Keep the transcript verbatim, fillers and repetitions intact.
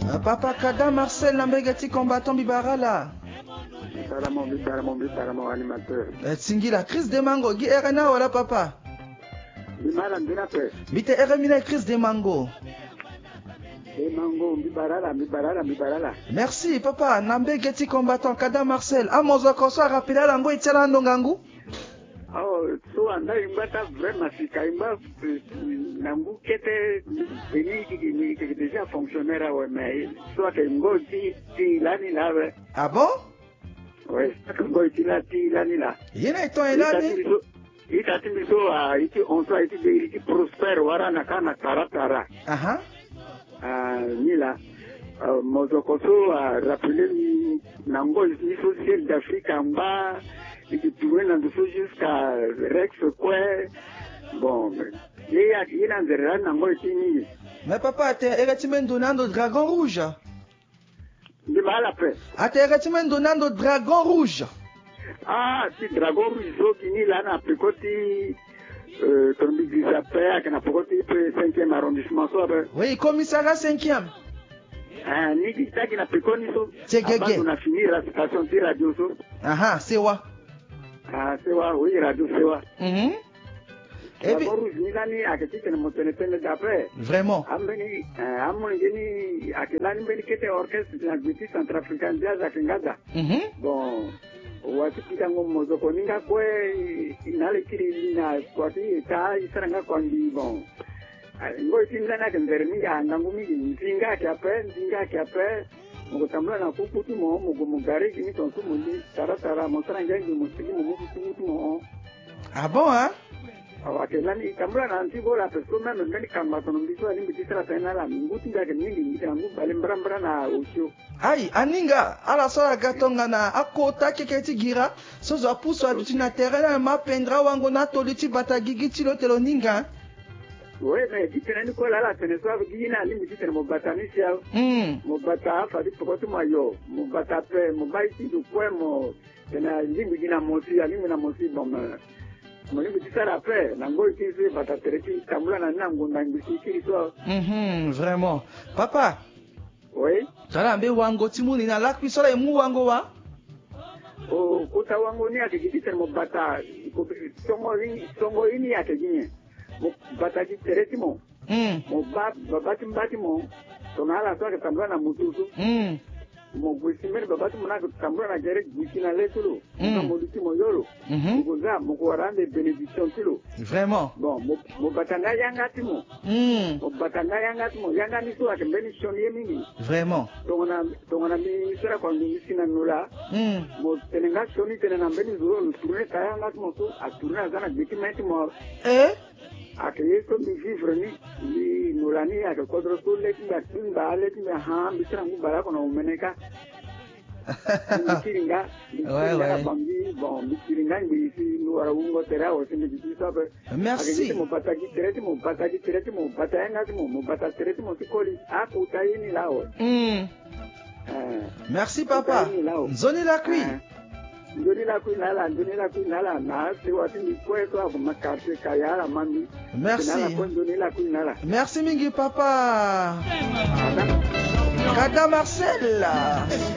Uh, Papa Kada Marcel Nambegati combattant Bibarala. Bibaramo, Bibaramo, Bibaramo animateur. Uh, Tsingila, Chris de Mango, Gi Erena wala papa? Bimala Mbinape. Bite Eremina Chris de Mango. De Mango, Bibarala, Bibarala, Bibarala. Merci papa, Nambegati combattant Kada Marcel. Amozo Koso rapida lango itela ndongangu. Oh, so anda imbata vraiment si kaimba nangu kete beni qui ni qui déjà fonctionnaire ouais mais soit que ngo ti ti lani là. Ah bon? Ouais, ngo ti la ti lani là. Yena ito elani? Ita ti miso a iti on soit iti de iti prosper wara na kana taratara. Aha. Ah ni là. Mozokoso a rappelé nango ni social d'Afrique en bas. Et puis, jusqu'à Rex, quoi. Bon, il y a il y a des gens qui mais papa, tu es donnant dragon rouge. De mal après. Ah, tu es donnant dragon rouge. Ah, si dragon rouge, qui est là, n'a pas côté. Euh, comme il s'appelle, qui n'a pas côté cinquième arrondissement. Oui, commissariat cinquième. Ah, ni qui t'a qui n'a pas connu ça. C'est gagné. On a fini la station de radio. Ah, c'est quoi? Ah, c'est quoi, oui, radio, c'est quoi. Mhm. Et puis, vraiment. Ameni, ameni, akelani beni kete orchestre na British Centrafrican Jazz akingada. Mhm. Bon, watu kitango mozoko ninga kwe inale kiri na kwati ta isaranga kwandi bon. Ngo itinga na kendermi angangu mi nzinga kyape, nzinga kyape. Mugutambula na kuputu mo mugumugari kini tonsu mundi tara tara mosaranga ngi musiki mu kuputu mo. Ah bon hein? Awakelani tambula na antigo la persona no ndani kamba tono mbiso ali mbitisa tena la nguti ngake mingi ngitangu bale mbrambra na usho. Ai aninga ala sola gatonga na akota keketi gira sozo apuso aduti na terrain na mapendra wango na toliti batagigi tilo teloninga. Oui, mais dit que nous collons la tenue soit qui n'a limite dit que mon bataille Hmm. mon bataille fa dit pourquoi tu mayo mon bataille mon bail ici du point mon tena limite na mosi ali na mosi bon mon limite dit ça la paix nango ici bataille tereti kamula na nango ndangisi kiri so. Mhm, vraiment. Papa. Oui. Tala mbe wango timuni na lakwi sola emu wango wa? Oh, kota wango ni akijiti tena mon bataille songo ini songo ini akijinye. Mo bataki tereti mo. Mm. Mo ba babati mbati mo. Tonala so akatambula na mutusu. Mm. Mo gwisimere babati mo na kutambula na jere gwishina letulo. Mo moluti mo yolo. Mhm. Ngoza mo kuarande benediction tilo. Vraiment. Bon, mo mo batanga yangati mo. Mm. Mo batanga yangati mo yanga ni so akbenediction yemini. Vraiment. Tongona tongona mi sera kwa ngisina nula. Mm. Mo tenenga shoni tenena mbeni zuro tourner kayanga mo so a tourner zana document mo. Eh? Akeye so mi vivre ni ni nulani ake kodro so leti ya timba leti ya ha bisira ngu bara kono umeneka mikiringa mikiringa bangi bon mikiringa ngi si nuara ungo tera o sindi biti sabe. Merci. Mo bataki tereti mo bataki tereti mo batanga mo mo bataki tereti mo sikoli aku tayini lao. Mm. Merci papa. Zoni la kui. Ndoni la kui nala, ndoni la kui nala, na se wati ni kweto afu makarte kayala mami. Merci. Ndoni la kui nala. Merci mingi papa. Kada Marcel.